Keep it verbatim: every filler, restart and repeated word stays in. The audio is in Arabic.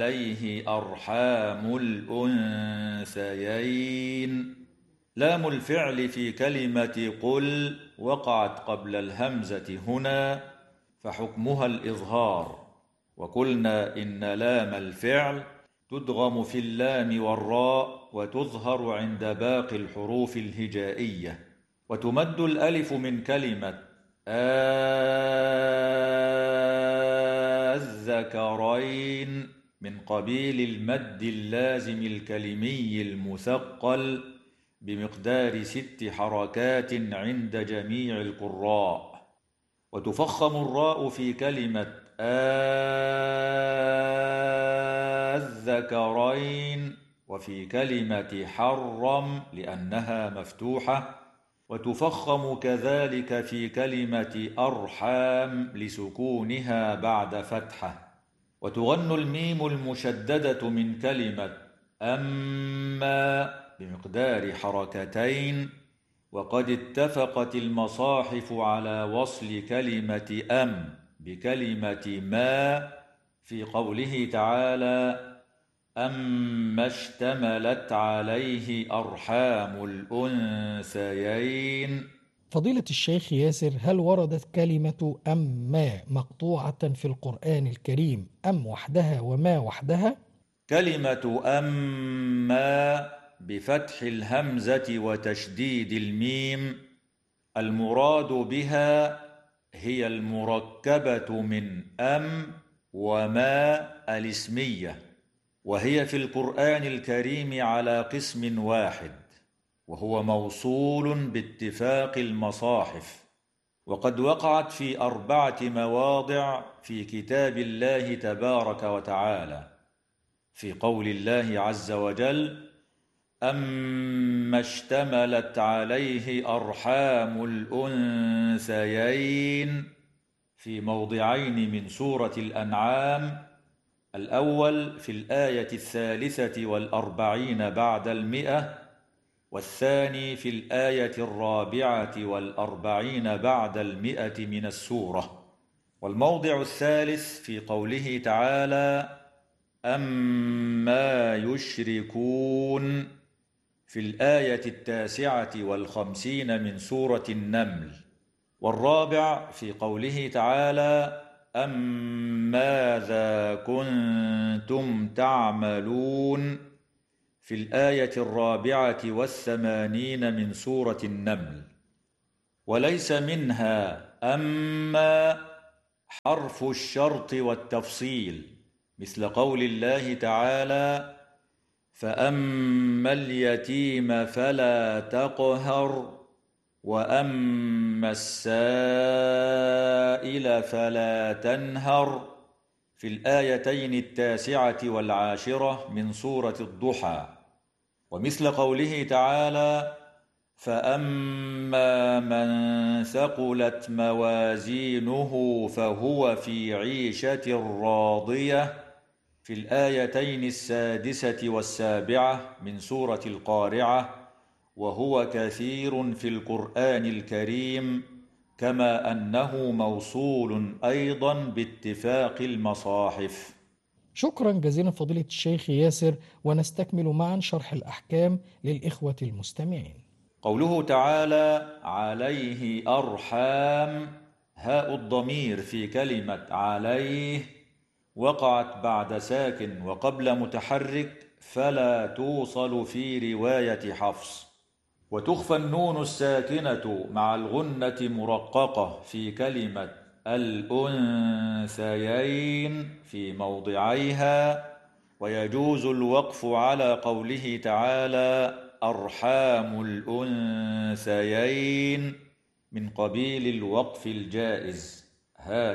عليه أرحام الأنثيين. لام الفعل في كلمة قل وقعت قبل الهمزة هنا، فحكمها الإظهار. وقلنا إن لام الفعل تدغم في اللام والراء وتظهر عند باقي الحروف الهجائية. وتمد الألف من كلمة الذكرين من قبيل المد اللازم الكلمي المثقل بمقدار ست حركات عند جميع القراء. وتفخم الراء في كلمة الذكرين وفي كلمة حرم لأنها مفتوحة. وتفخم كذلك في كلمة أرحام لسكونها بعد فتحة. وتغن الميم المشددة من كلمة أما بمقدار حركتين. وقد اتفقت المصاحف على وصل كلمة أم بكلمة ما في قوله تعالى أما اشتملت عليه أرحام الأنثيين. فضيلة الشيخ ياسر، هل وردت كلمة أم ما مقطوعة في القرآن الكريم أم وحدها وما وحدها؟ كلمة أما بفتح الهمزة وتشديد الميم المراد بها هي المركبة من أم وما الاسمية، وهي في القرآن الكريم على قسم واحد، وهو موصول باتفاق المصاحف. وقد وقعت في أربعة مواضع في كتاب الله تبارك وتعالى. في قول الله عز وجل أما اشتملت عليه أرحام الأنثيين في موضعين من سورة الأنعام، الأول في الآية الثالثة والأربعين بعد المئة، والثاني في الآية الرابعة والأربعين بعد المئة من السورة. والموضع الثالث في قوله تعالى أما يشركون في الآية التاسعة والخمسين من سورة النمل. والرابع في قوله تعالى أم ماذا كنتم تعملون في الآية الرابعة والثمانين من سورة النمل. وليس منها أما حرف الشرط والتفصيل، مثل قول الله تعالى فأما اليتيم فلا تقهر وأما السائل فلا تنهر في الآيتين التاسعة والعاشرة من سورة الضحى. ومثل قوله تعالى فأما من ثقلت موازينه فهو في عيشة راضية في الآيتين السادسة والسابعة من سورة القارعة، وهو كثير في القرآن الكريم، كما أنه موصول أيضا باتفاق المصاحف. شكرا جزيلا فضيلة الشيخ ياسر، ونستكمل معا شرح الأحكام للإخوة المستمعين. قوله تعالى عليه أرحام، هاء الضمير في كلمة عليه وقعت بعد ساكن وقبل متحرك، فلا توصل في رواية حفص. وتخفى النون الساكنة مع الغنة مرققة في كلمة الأنثيين في موضعيها. ويجوز الوقف على قوله تعالى أرحام الأنثيين من قبيل الوقف الجائز.